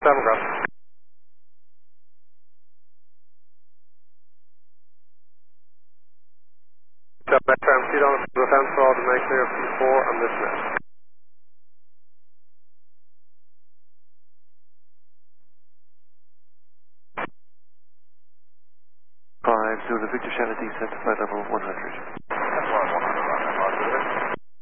7 o'clock. Metro MC on the fence, all to make clear P4 and dismiss. 5, Zulu Victor Shannon descent to flight level 100.